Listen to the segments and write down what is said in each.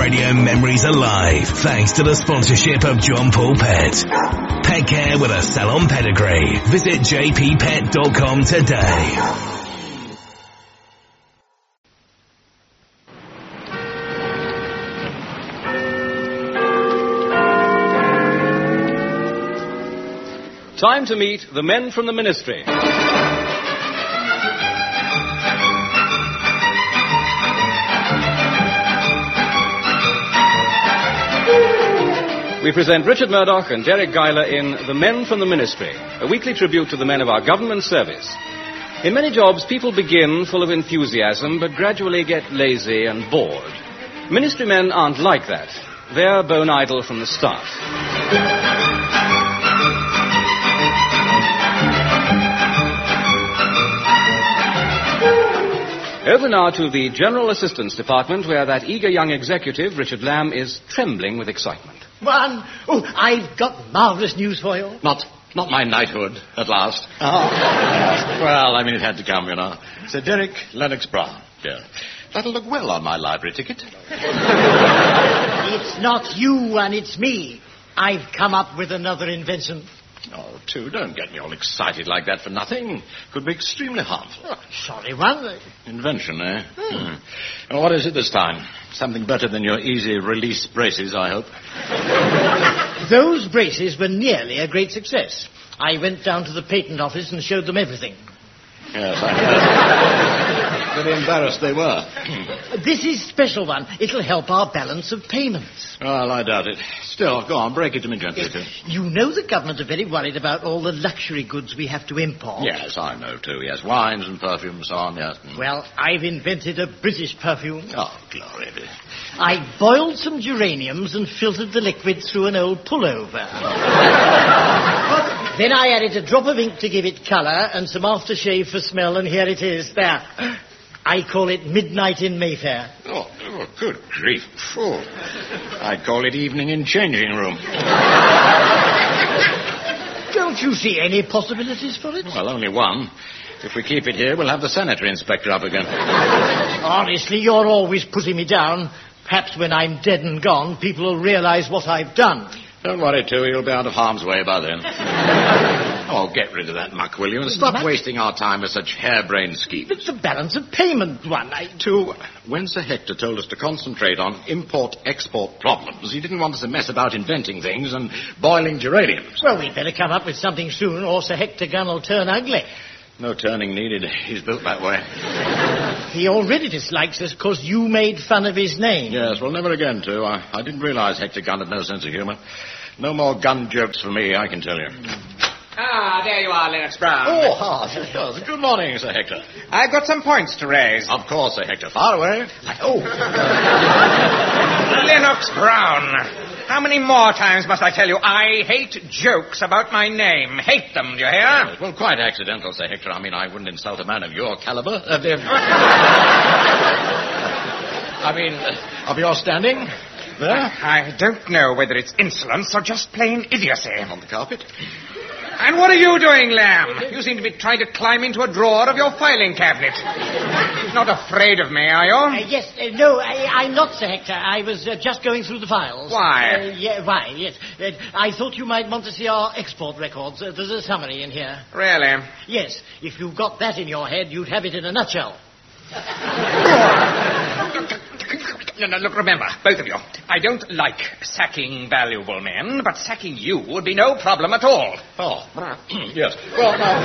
radio memories alive thanks to the sponsorship of John Paul Pet. Pet care with a salon pedigree. Visit jppet.com today. Time to meet the men from the ministry. We present Richard Murdoch and Derek Guyler in The Men from the Ministry, a weekly tribute to the men of our government service. In many jobs, people begin full of enthusiasm, but gradually get lazy and bored. Ministry men aren't like that. They're bone idle from the start. Over now to the General Assistance Department, where that eager young executive, Richard Lamb, is trembling with excitement. Oh, I've got marvellous news for you. Not my knighthood, at last. Oh. Well, I mean, it had to come, you know. Sir Derek Lennox Brown, dear. That'll look well on my library ticket. It's not you and it's me. I've come up with another invention. Oh, too, don't get me all excited like that for nothing. Could be extremely harmful. Oh, sorry, one. Invention, eh? And what is it this time? Something better than your easy-release braces, I hope. Those braces were nearly a great success. I went down to the patent office and showed them everything. Yes, I heard. Very embarrassed they were. This is special one. It'll help our balance of payments. Well, I doubt it. Still, go on, break it to me gently, too. You know the government are very worried about all the luxury goods we have to import. Yes, I know, too. Yes, wines and perfume and so on, yes. Well, I've invented a British perfume. Oh, glory. I boiled some geraniums and filtered the liquid through an old pullover. Then I added a drop of ink to give it colour and some aftershave for smell, and here it is. There. I call it Midnight in Mayfair. Oh, good grief. Phew. I'd call it Evening in Changing Room. Don't you see any possibilities for it? Well, only one. If we keep it here, we'll have the sanitary inspector up again. Honestly, you're always putting me down. Perhaps when I'm dead and gone, people will realise what I've done. Don't worry, too. You'll be out of harm's way by then. Oh, get rid of that muck, will you? And stop wasting our time with such harebrained schemes. It's a balance of payment one. Too, when Sir Hector told us to concentrate on import-export problems, he didn't want us to mess about inventing things and boiling geraniums. Well, we'd better come up with something soon, or Sir Hector Gunn will turn ugly. No turning needed. He's built that way. He already dislikes us because you made fun of his name. Yes, well, never again, too. I didn't realise Hector Gunn had no sense of humour. No more gun jokes for me, I can tell you. Ah, there you are, Lennox Brown. Oh, good morning, Sir Hector. I've got some points to raise. Of course, Sir Hector. Far away. Lennox Brown. How many more times must I tell you I hate jokes about my name? Hate them, do you hear? Well, quite accidental, Sir Hector. I mean, I wouldn't insult a man of your caliber. Of your standing. There? I don't know whether it's insolence or just plain idiocy. On the carpet. And what are you doing, Lamb? You seem to be trying to climb into a drawer of your filing cabinet. Not afraid of me, are you? Yes, no, I'm not, Sir Hector. I was just going through the files. Why? Why, yes. I thought you might want to see our export records. There's a summary in here. Really? Yes, if you've got that in your head, you'd have it in a nutshell. No, look, remember, both of you, I don't like sacking valuable men, but sacking you would be no problem at all. Oh, yes. Well, now,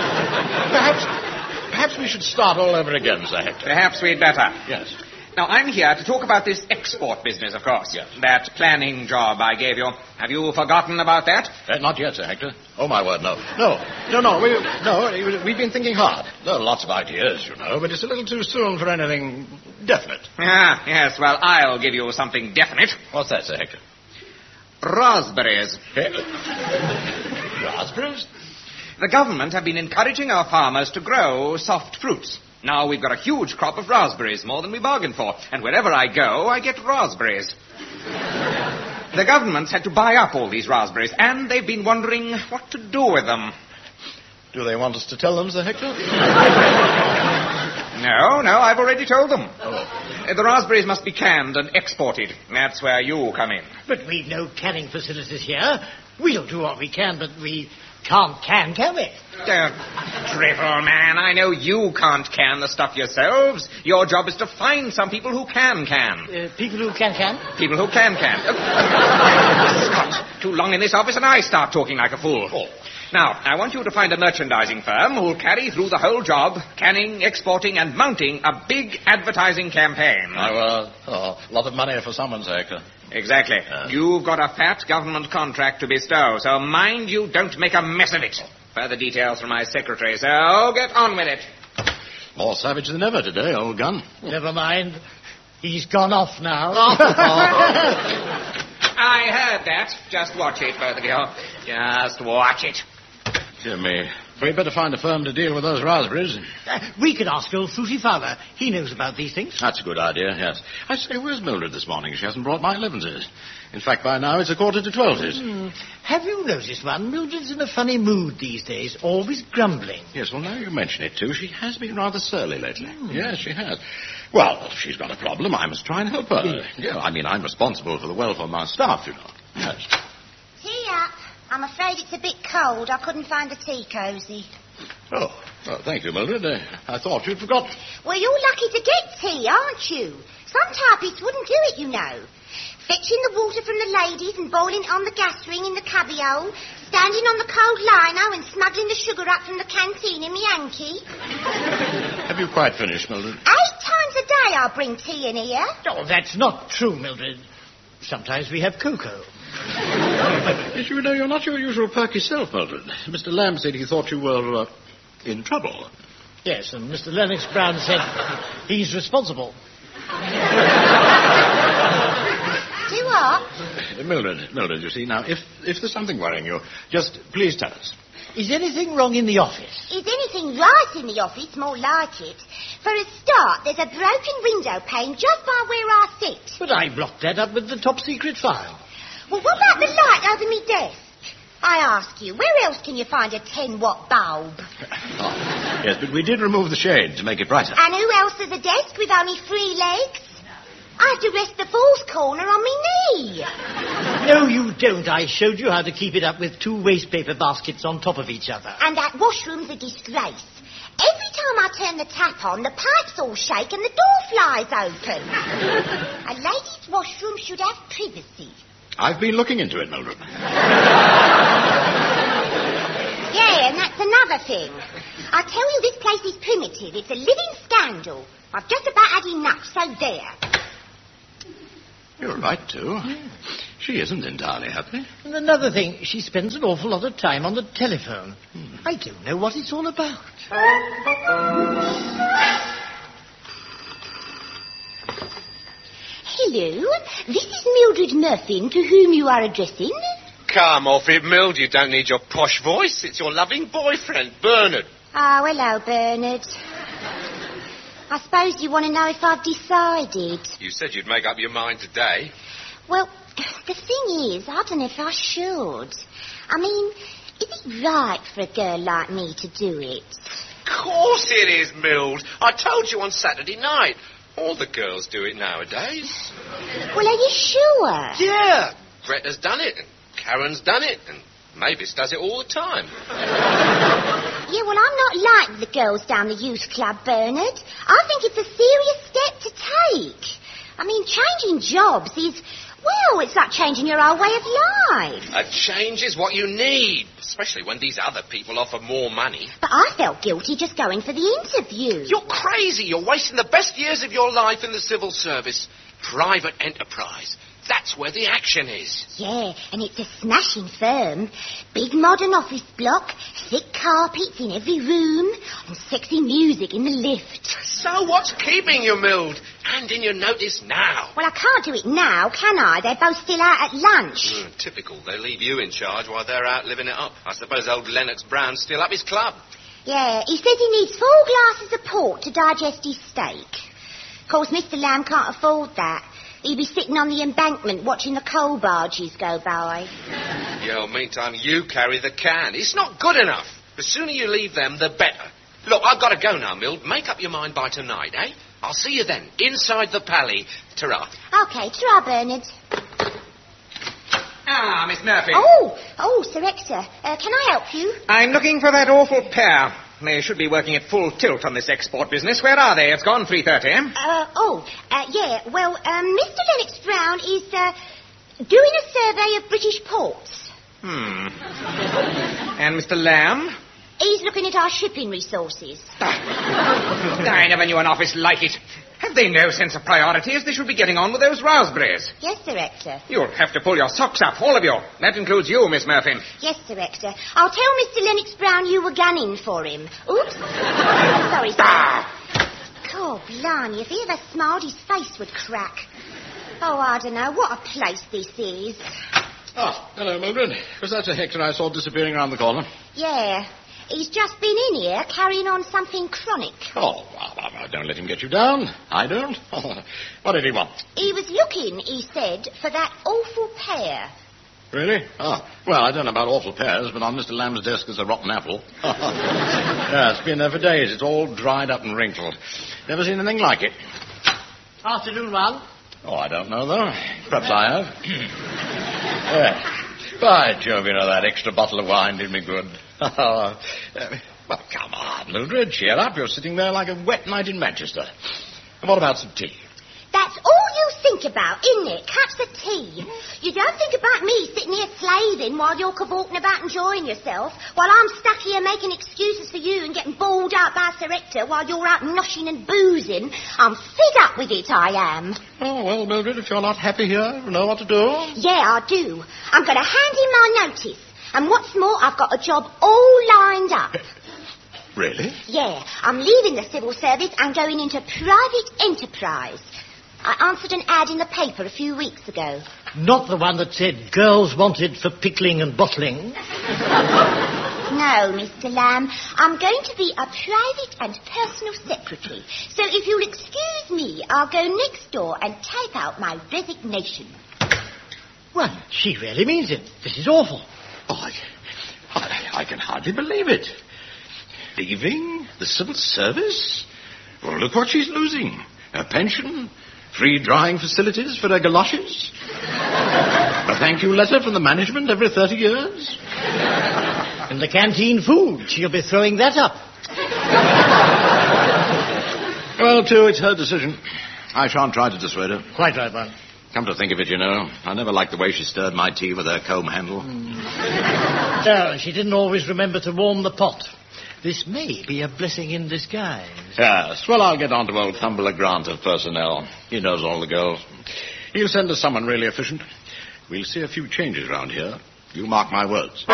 perhaps we should start all over again, Sir Hector. Perhaps we'd better. Yes. Now, I'm here to talk about this export business, of course. Yes. That planning job I gave you. Have you forgotten about that? Not yet, Sir Hector. Oh, my word, no. No. We've been thinking hard. There are lots of ideas, you know, but it's a little too soon for anything definite. Ah, yes, well, I'll give you something definite. What's that, Sir Hector? Raspberries. Raspberries? The government have been encouraging our farmers to grow soft fruits. Now we've got a huge crop of raspberries, more than we bargained for. And wherever I go, I get raspberries. The government's had to buy up all these raspberries, and they've been wondering what to do with them. Do they want us to tell them, Sir Hector? No, I've already told them. The raspberries must be canned and exported. That's where you come in. But we've no canning facilities here. We'll do what we can, but we can't can we? Drivel, man. I know you can't can the stuff yourselves. Your job is to find some people who can. People who can? People who can. Scott, too long in this office and I start talking like a fool. Now, I want you to find a merchandising firm who'll carry through the whole job, canning, exporting, and mounting a big advertising campaign. A lot of money for someone's sake. Exactly. You've got a fat government contract to bestow, so mind you don't make a mess of it. Further details from my secretary, so get on with it. More savage than ever today, old gun. Never mind. He's gone off now. I heard that. Just watch it, both of you. Just watch it. Dear me. We'd better find a firm to deal with those raspberries. We could ask old Fruity Fowler. He knows about these things. That's a good idea, yes. I say, where's Mildred this morning? She hasn't brought my 11s. In fact, by now it's 12:45. Have you noticed one? Mildred's in a funny mood these days, always grumbling. Yes, well, now you mention it, too. She has been rather surly lately. Yes, she has. Well, if she's got a problem, I must try and help her. Yeah, I mean, I'm responsible for the welfare of my staff, you know. Yes. Tea up. I'm afraid it's a bit cold. I couldn't find a tea cosy. Oh, thank you, Mildred. I thought you'd forgotten. Well, you're lucky to get tea, aren't you? Some typists wouldn't do it, you know. Fetching the water from the ladies and boiling it on the gas ring in the cubbyhole, standing on the cold lino and smuggling the sugar up from the canteen in my Yankee. Have you quite finished, Mildred? 8 times a day I bring tea in here. Oh, that's not true, Mildred. Sometimes we have cocoa. Yes, you know, you're not your usual perky self, Mildred. Mr. Lamb said he thought you were, in trouble. Yes, and Mr. Lennox Brown said he's responsible. Do what? Mildred, you see, now, if there's something worrying you, just please tell us. Is anything wrong in the office? Is anything right in the office? More like it. For a start, there's a broken window pane just by where I sit. But I blocked that up with the top-secret file. Well, what about the light over me desk? I ask you, where else can you find a 10-watt bulb? Yes, but we did remove the shade to make it brighter. And who else has a desk with only 3 legs? I have to rest the fourth corner on me knee. No, you don't. I showed you how to keep it up with 2 waste paper baskets on top of each other. And that washroom's a disgrace. Every time I turn the tap on, the pipes all shake and the door flies open. A ladies' washroom should have privacy. I've been looking into it, Mildred. Yeah, and that's another thing. I tell you, this place is primitive. It's a living scandal. I've just about had enough, so there. You're right, too. She isn't entirely happy. And another thing, she spends an awful lot of time on the telephone. I don't know what it's all about. Hello, this is Mildred Murphy, to whom you are addressing. Come off it, Mild. You don't need your posh voice. It's your loving boyfriend, Bernard. Oh, hello, Bernard. I suppose you want to know if I've decided. You said you'd make up your mind today. Well, the thing is, I don't know if I should. I mean, is it right for a girl like me to do it? Of course it is, Mild. I told you on Saturday night. All the girls do it nowadays. Well, are you sure? Yeah. Greta's done it, and Karen's done it, and Mavis does it all the time. Yeah, well, I'm not like the girls down the youth club, Bernard. I think it's a serious step to take. I mean, changing jobs is, well, it's like changing your whole way of life. A change is what you need, especially when these other people offer more money. But I felt guilty just going for the interview. You're crazy. You're wasting the best years of your life in the civil service. Private enterprise. That's where the action is. Yeah, and it's a smashing firm. Big modern office block, thick carpets in every room, and sexy music in the lift. So what's keeping you, Mild? Hand in your notice now. Well, I can't do it now, can I? They're both still out at lunch. Typical. They leave you in charge while they're out living it up. I suppose old Lennox Brown's still up his club. Yeah, he says he needs 4 glasses of port to digest his steak. Of course, Mr. Lamb can't afford that. He'd be sitting on the embankment watching the coal barges go by. Yeah, well, meantime, you carry the can. It's not good enough. The sooner you leave them, the better. Look, I've got to go now, Mild. Make up your mind by tonight, eh? I'll see you then, inside the pally. Ta-ra. OK, ta-ra, Bernard. Ah, Miss Murphy. Oh, Sir Hector. Can I help you? I'm looking for that awful pair. They should be working at full tilt on this export business. Where are they? It's gone 3:30. Yeah. Well, Mr. Lennox Brown is, doing a survey of British ports. And Mr. Lamb? He's looking at our shipping resources. I never knew an office like it. Have they no sense of priorities? They should be getting on with those raspberries. Yes, Sir Hector. You'll have to pull your socks up, all of you. That includes you, Miss Murphy. Yes, Sir Hector. I'll tell Mr. Lennox Brown you were gunning for him. Oops. Sorry, sir. Oh, blimey, if he ever smiled, his face would crack. Oh, I don't know. What a place this is. Oh, hello, Mildred. Was that Sir Hector I saw disappearing around the corner? Yeah. He's just been in here carrying on something chronic. Oh, well, don't let him get you down. I don't. What did he want? He was looking, he said, for that awful pear. Really? Oh, well, I don't know about awful pears, but on Mr. Lamb's desk is a rotten apple. Yeah, it's been there for days. It's all dried up and wrinkled. Never seen anything like it. Afternoon, Ron. Oh, I don't know, though. Perhaps I have. Yeah. By Jove, that extra bottle of wine did me good. Well, come on, Mildred, cheer up. You're sitting there like a wet night in Manchester. And what about some tea? That's all you think about, isn't it? Cups of tea. You don't think about me sitting here slaving while you're cavorting about enjoying yourself, while I'm stuck here making excuses for you and getting bawled out by Sir Hector while you're out noshing and boozing. I'm fed up with it, I am. Oh, well, Mildred, if you're not happy here, you know what to do. Yeah, I do. I'm going to hand in my notice. And what's more, I've got a job all lined up. Really? Yeah, I'm leaving the civil service and going into private enterprise. I answered an ad in the paper a few weeks ago. Not the one that said girls wanted for pickling and bottling. No, Mr. Lamb. I'm going to be a private and personal secretary. So if you'll excuse me, I'll go next door and type out my resignation. Well, she really means it. This is awful. Oh, I can hardly believe it. Leaving the civil service? Well, look what she's losing. Her pension, free drying facilities for her galoshes, a thank you letter from the management every 30 years. And the canteen food. She'll be throwing that up. Well, too, it's her decision. I shan't try to dissuade her. Quite right, man. Come to think of it, I never liked the way she stirred my tea with her comb handle. No, she didn't always remember to warm the pot. This may be a blessing in disguise. Yes, well, I'll get on to old Thumbler Grant of personnel. He knows all the girls. He'll send us someone really efficient. We'll see a few changes round here. You mark my words.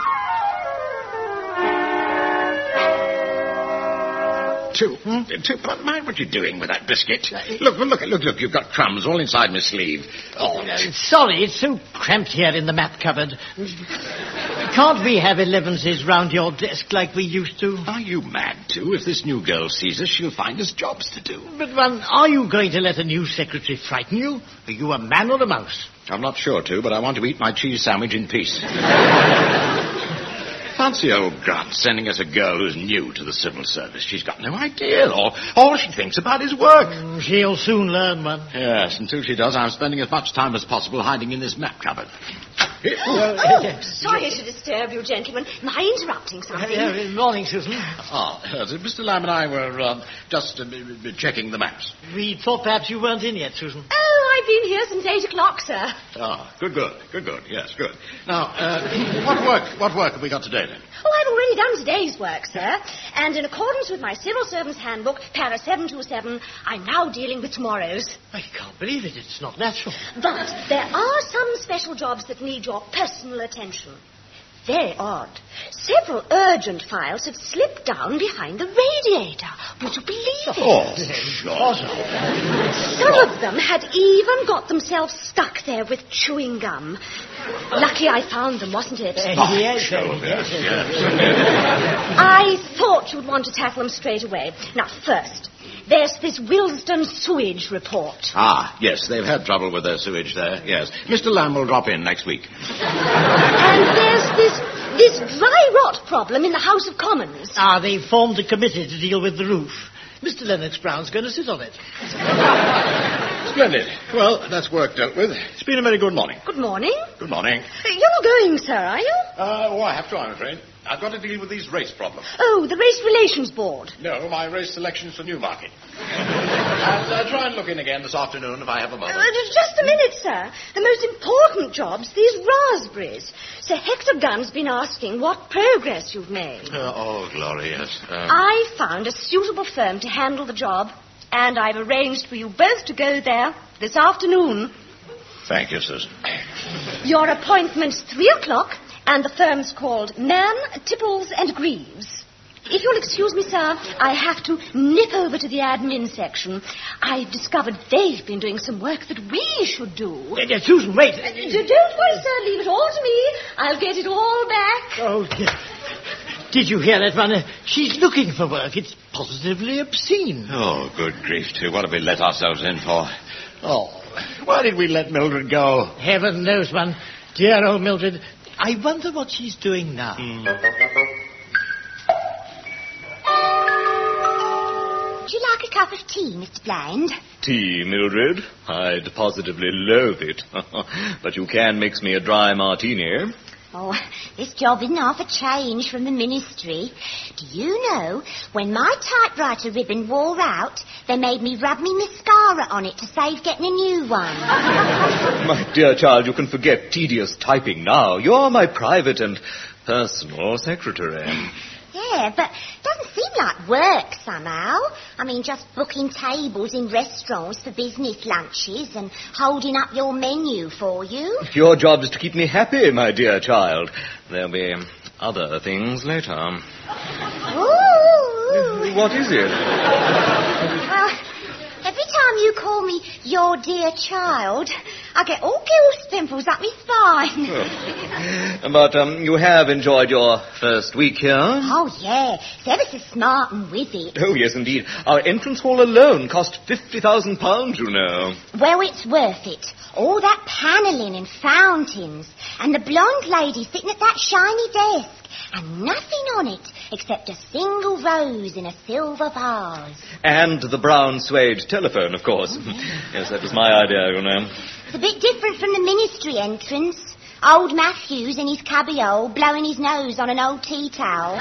Two, but mind what you're doing with that biscuit. Look, you've got crumbs all inside my sleeve. Oh, sorry, it's so cramped here in the map cupboard. Can't we have 11s round your desk like we used to? Are you mad, too? If this new girl sees us, she'll find us jobs to do. But, are you going to let a new secretary frighten you? Are you a man or a mouse? I'm not sure, too, but I want to eat my cheese sandwich in peace. Fancy old Grant sending us a girl who's new to the civil service. She's got no idea. All she thinks about is work. She'll soon learn, man. Yes, until she does, I'm spending as much time as possible hiding in this map cupboard. Sorry to disturb you, gentlemen. Am I interrupting something? Morning, Susan. Mr. Lamb and I were just checking the maps. We thought perhaps you weren't in yet, Susan. Oh, I've been here since 8 o'clock, sir. Ah, good. Yes, good. Now, what work have we got today, then? Oh, I've already done today's work, sir. And in accordance with my Civil Servants Handbook, para 727, I'm now dealing with tomorrow's. I can't believe it. It's not natural. But there are some special jobs that need your personal attention. Very odd. Several urgent files have slipped down behind the radiator. Would you believe it? Oh, sure. Some of them had even got themselves stuck there with chewing gum. Lucky I found them, wasn't it? Yes. I thought you'd want to tackle them straight away. Now, first, there's this Willesden sewage report. Ah, yes, they've had trouble with their sewage there, yes. Mr. Lamb will drop in next week. And there's this This dry rot problem in the House of Commons. They formed a committee to deal with the roof. Mr. Lennox Brown's going to sit on it. Splendid. Well, that's work dealt with. It's been a very good morning. Good morning. Good morning. You're not going, sir, are you? I have to, I'm afraid. I've got to deal with these race problems. Oh, the Race Relations Board. No, my race selections for Newmarket. And try and look in again this afternoon if I have a moment. Just a minute, sir. The most important job's these raspberries. Sir Hector Gunn's been asking what progress you've made. Glory, yes. I found a suitable firm to handle the job, and I've arranged for you both to go there this afternoon. Thank you, Susan. Your appointment's 3:00, and the firm's called Mann, Tipples and Greaves. If you'll excuse me, sir, I have to nip over to the admin section. I've discovered they've been doing some work that we should do. Susan, wait. Don't worry, sir. Leave it all to me. I'll get it all back. Oh, did you hear that, Runner? She's looking for work. It's positively obscene. Oh, good grief, too. What have we let ourselves in for? Oh, why did we let Mildred go? Heaven knows, man. Dear old Mildred. I wonder what she's doing now. Would you like a cup of tea, Mr. Bland? Tea, Mildred? I'd positively loathe it. But you can mix me a dry martini. Oh, this job isn't half a change from the ministry. Do you know, when my typewriter ribbon wore out, they made me rub me mascara on it to save getting a new one. My dear child, you can forget tedious typing now. You're my private and personal secretary. Yeah, but it doesn't seem like work somehow. I mean, just booking tables in restaurants for business lunches and holding up your menu for you. Your job is to keep me happy, my dear child. There'll be other things later. Ooh. What is it? Well, every time you call me your dear child, I get all goose pimples up my spine. Oh. But you have enjoyed your first week here? Oh, yeah. It's ever so smart and with it. Oh, yes, indeed. Our entrance hall alone cost £50,000, you know. Well, it's worth it. All that panelling and fountains, and the blonde lady sitting at that shiny desk, and nothing on it except a single rose in a silver vase. And the brown suede telephone, of course. Yes, that was my idea, you know. It's a bit different from the ministry entrance. Old Matthews in his cubbyhole blowing his nose on an old tea towel.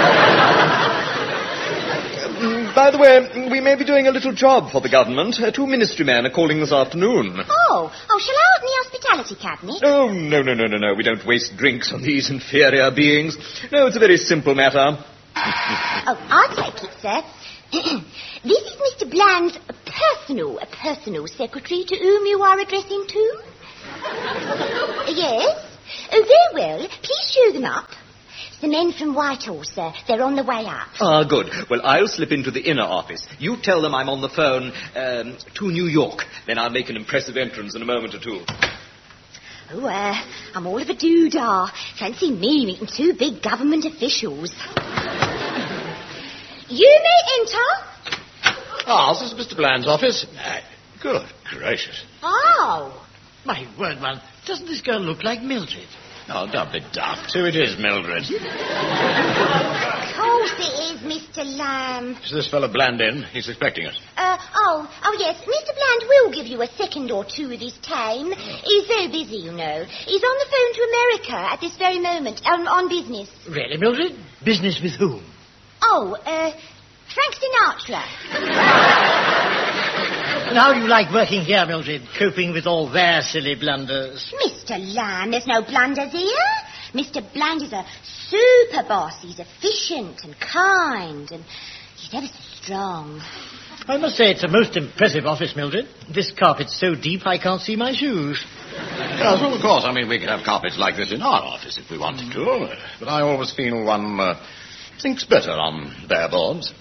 By the way, we may be doing a little job for the government. 2 ministry men are calling this afternoon. Oh, shall I open the hospitality cabinet? Oh, no. We don't waste drinks on these inferior beings. No, it's a very simple matter. I'll take it, sir. This is Mr. Bland's personal secretary to whom you are addressing to? Yes? Oh, very well. Please show them up. The men from Whitehall, sir. They're on the way up. Ah, good. Well, I'll slip into the inner office. You tell them I'm on the phone to New York. Then I'll make an impressive entrance in a moment or two. Oh, I'm all of a doodah. Fancy me meeting 2 big government officials. You may enter. This is Mr. Bland's office. Good gracious. Oh. My word, man. Doesn't this girl look like Mildred? Oh, don't be daft. Who it is, Mildred? Of course it is, Mr. Lamb. Is this fellow Bland in? He's expecting us. Yes. Mr. Bland will give you a second or two of his time. He's very busy, you know. He's on the phone to America at this very moment, on business. Really, Mildred? Business with whom? Frank Sinatra. And how do you like working here, Mildred, coping with all their silly blunders? Mr. Lamb, there's no blunders here. Mr. Bland is a super boss. He's efficient and kind, and he's ever so strong. I must say it's a most impressive office, Mildred. This carpet's so deep I can't see my shoes. Yes, well, of course. I mean, we could have carpets like this in our office if we wanted to. But I always feel one thinks better on bare boards.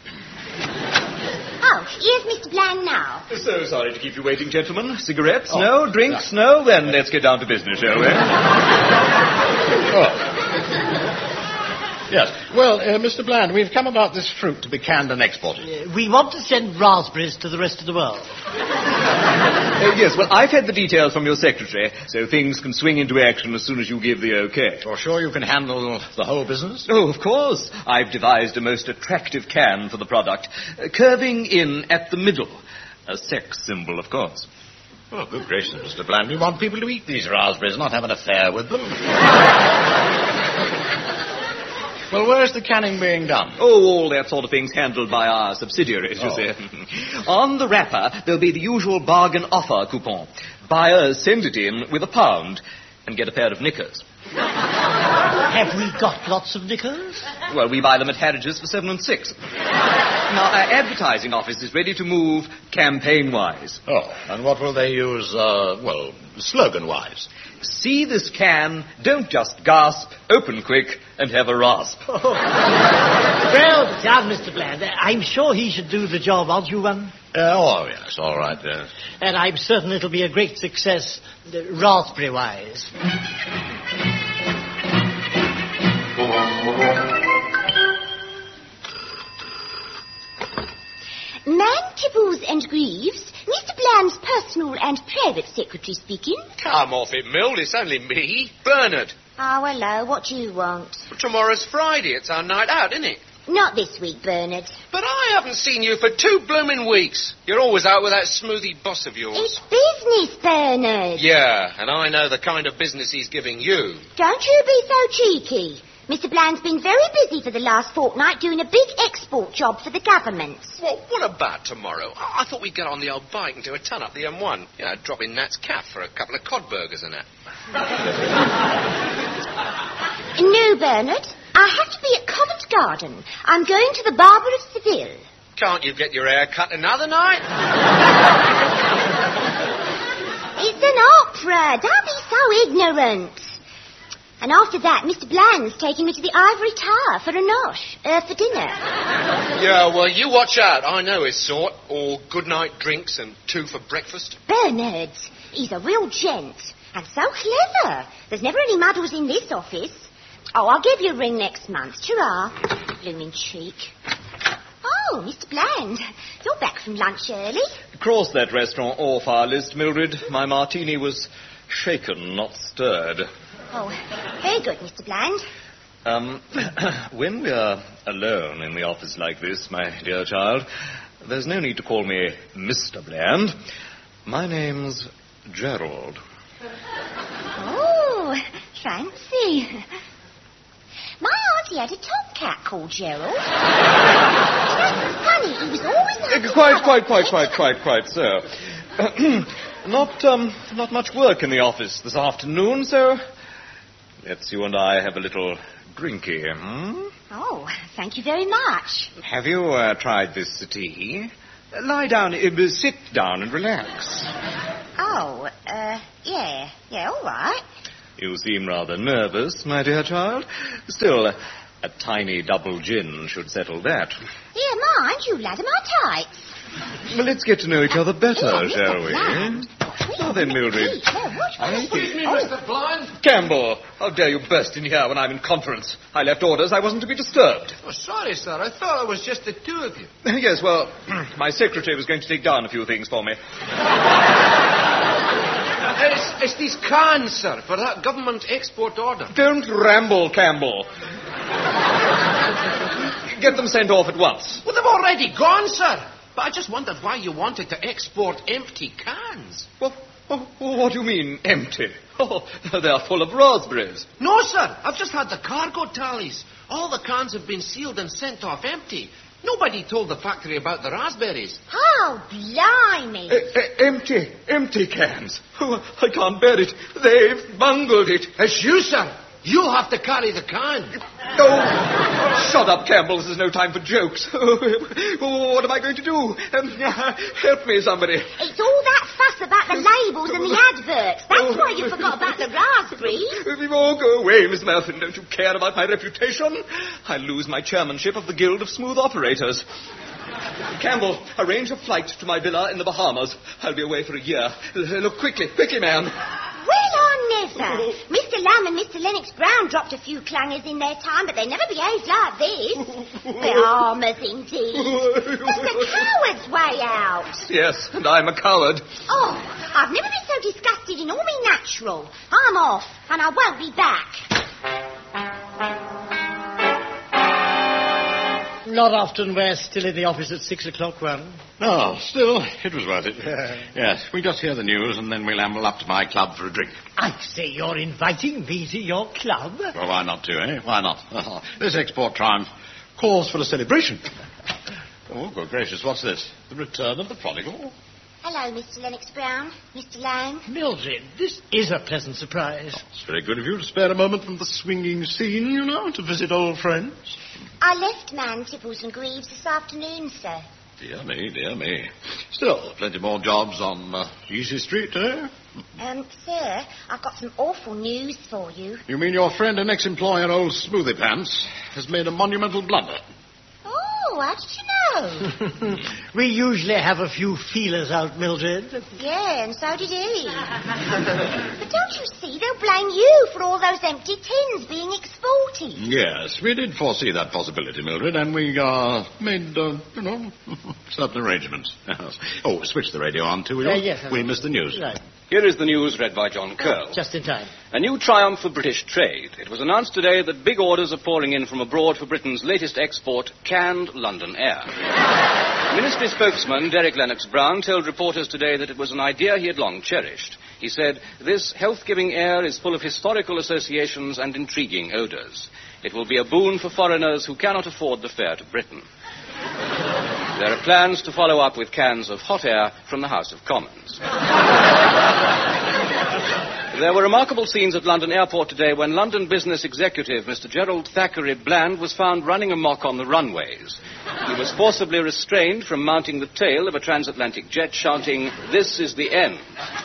Here's Mr. Bland now. So sorry to keep you waiting, gentlemen. Cigarettes? No? Drinks? No? Then let's get down to business, shall we? Yes. Well, Mr. Bland, we've come about this fruit to be canned and exported. We want to send raspberries to the rest of the world. Yes, well, I've had the details from your secretary, so things can swing into action as soon as you give the okay. You're sure you can handle the whole business? Oh, of course. I've devised a most attractive can for the product, curving in at the middle. A sex symbol, of course. Oh, good gracious, Mr. Bland. We want people to eat these raspberries, not have an affair with them. Well, where's the canning being done? Oh, all that sort of thing's handled by our subsidiaries, you see. On the wrapper, there'll be the usual bargain offer coupon. Buyers send it in with £1 and get a pair of knickers. Have we got lots of knickers? Well, we buy them at Harridge's for 7 and 6. Now, our advertising office is ready to move campaign-wise. Oh, and what will they use, slogan-wise? See this can, don't just gasp, open quick, and have a rasp. Well done, Mr. Bland. I'm sure he should do the job, aren't you, Yes, all right. And I'm certain it'll be a great success, raspberry-wise. Man, Tibbles and Greaves, Mr. Bland's personal and private secretary speaking. Come off it, Mill. It's only me. Bernard. Oh, hello. What do you want? Tomorrow's Friday. It's our night out, isn't it? Not this week, Bernard. But I haven't seen you for 2 blooming weeks. You're always out with that smoothie boss of yours. It's business, Bernard. Yeah, and I know the kind of business he's giving you. Don't you be so cheeky. Mr. Bland's been very busy for the last fortnight doing a big export job for the government. Well, what about tomorrow? I thought we'd get on the old bike and do a ton up the M1. You know, drop in Nat's Cafe for a couple of cod burgers and that. No, Bernard. I have to be at Covent Garden. I'm going to the Barber of Seville. Can't you get your hair cut another night? It's an opera. Don't be so ignorant. And after that, Mr. Bland's taking me to the Ivory Tower for a nosh, for dinner. Yeah, well, you watch out. I know his sort. All good-night drinks and 2 for breakfast. Bernard, he's a real gent. And so clever. There's never any muddles in this office. Oh, I'll give you a ring next month. Ta-ra. Blooming cheek. Oh, Mr. Bland, you're back from lunch early. Cross that restaurant off our list, Mildred. My martini was shaken, not stirred. Oh, very good, Mr. Bland. When we're alone in the office like this, my dear child, there's no need to call me Mr. Bland. My name's Gerald. Oh, fancy. My auntie had a tomcat called Gerald. Funny, he was always Quite so. Not much work in the office this afternoon, so let's you and I have a little drinky, Oh, thank you very much. Have you tried this tea? Lie down, sit down and relax. Oh, yeah, all right. You seem rather nervous, my dear child. Still, a tiny double gin should settle that. Yeah, mind you, lad, am I tight? Well, let's get to know each other better, Yeah, shall we? Now then, Mildred. Excuse me, Mr. Bland. Campbell, how dare you burst in here when I'm in conference? I left orders I wasn't to be disturbed. Oh, sorry, sir. I thought it was just the 2 of you. Yes, well, my secretary was going to take down a few things for me. It's these cans, sir, for that government export order. Don't ramble, Campbell. Get them sent off at once. Well, they've already gone, sir. But I just wondered why you wanted to export empty cans. What do you mean, empty? Oh, they're full of raspberries. No, sir. I've just had the cargo tallies. All the cans have been sealed and sent off empty. Nobody told the factory about the raspberries. Oh, blimey. Empty cans. Oh, I can't bear it. They've bungled it. It's you, sir. You'll have to carry the can. Oh, shut up, Campbell. This is no time for jokes. What am I going to do? Help me, somebody. It's all that fuss about the labels and the adverts. That's why you forgot about the raspberries. Oh, go away, Miss Melton. Don't you care about my reputation? I'll lose my chairmanship of the Guild of Smooth Operators. Campbell, arrange a flight to my villa in the Bahamas. I'll be away for a year. Look, quickly, man. Well, I never. Mr. Lamb and Mr. Lennox Brown dropped a few clangers in their time, but they never behaved like this. They're armors, indeed. That's a coward's way out. Yes, and I'm a coward. Oh, I've never been so disgusted in all me natural. I'm off, and I won't be back. Not often we're still in the office at 6 o'clock, Ron. Oh, still, it was worth it. Yes, we just hear the news and then we'll amble up to my club for a drink. I say you're inviting me to your club. Well, why not too, eh? Why not? This export triumph calls for a celebration. Oh, good gracious, what's this? The return of the prodigal? Hello, Mr. Lennox Brown. Mr. Lang. Mildred, this is a pleasant surprise. It's very good of you to spare a moment from the swinging scene, you know, to visit old friends. I left Man, Tipples and Greaves this afternoon, sir. Dear me, dear me. Still, plenty more jobs on Easy Street, eh? Sir, I've got some awful news for you. You mean your friend and ex-employer, old Smoothie Pants, has made a monumental blunder? Oh, how did you know? We usually have a few feelers out, Mildred. Yeah, and so did he. But don't you see, they'll blame you for all those empty tins being exported. Yes, we did foresee that possibility, Mildred, and we made, certain arrangements. Oh, switch the radio on, too, will you? Yes. We missed the news. Right. Here is the news read by John Curl. Just in time. A new triumph for British trade. It was announced today that big orders are pouring in from abroad for Britain's latest export, canned London air. Ministry spokesman Derek Lennox Brown told reporters today that it was an idea he had long cherished. He said, "This health-giving air is full of historical associations and intriguing odours. It will be a boon for foreigners who cannot afford the fare to Britain." There are plans to follow up with cans of hot air from the House of Commons. There were remarkable scenes at London Airport today when London business executive Mr. Gerald Thackeray Bland was found running amok on the runways. He was forcibly restrained from mounting the tail of a transatlantic jet, shouting, "This is the end."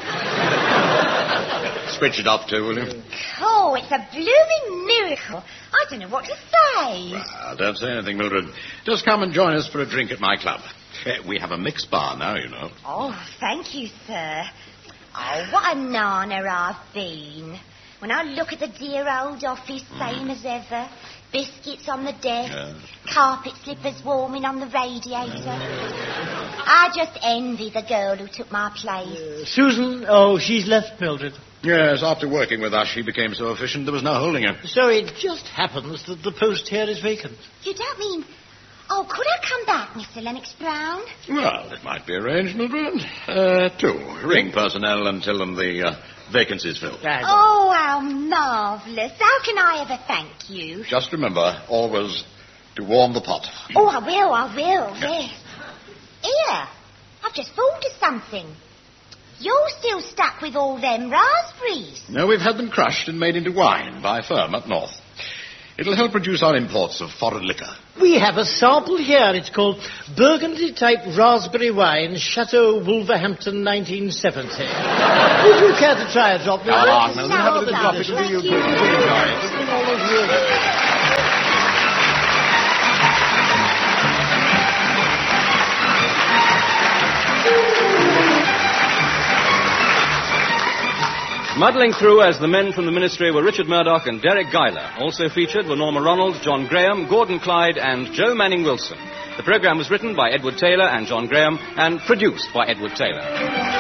Switch it off, too, will you? Oh, it's a blooming miracle. I don't know what to say. Don't say anything, Mildred. Just come and join us for a drink at my club. We have a mixed bar now, you know. Oh, thank you, sir. Oh, what a nana I've been. When I look at the dear old office, same as ever, biscuits on the desk, carpet slippers warming on the radiator, I just envy the girl who took my place. Susan? Oh, she's left, Mildred. Yes, after working with us, she became so efficient there was no holding her. So it just happens that the post here is vacant. You don't mean... Oh, could I come back, Mr. Lennox Brown? Well, it might be arranged, Mildred. Ring personnel and tell them the vacancy's filled. Oh, how marvellous. How can I ever thank you? Just remember, always to warm the pot. Oh, I will, yes. Here, I've just thought of something. You're still stuck with all them raspberries. No, we've had them crushed and made into wine by a firm up north. It'll help reduce our imports of foreign liquor. We have a sample here. It's called Burgundy-type raspberry wine, Chateau Wolverhampton, 1970. Would you care to try a drop? Come on, Mildred, have a little drop. It'll do you good. Muddling through as the men from the Ministry were Richard Murdoch and Derek Guyler. Also featured were Norma Ronald, John Graham, Gordon Clyde and Joe Manning Wilson. The programme was written by Edward Taylor and John Graham and produced by Edward Taylor.